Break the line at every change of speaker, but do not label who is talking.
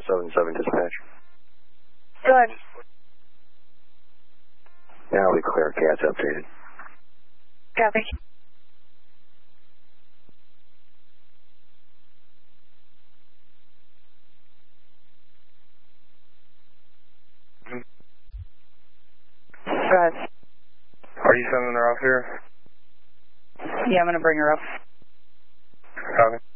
477 dispatch.
Good.
Now we clear, CAD's updated.
Copy. Go ahead.
Are you sending her off here?
Yeah, I'm going to bring her up.
Copy.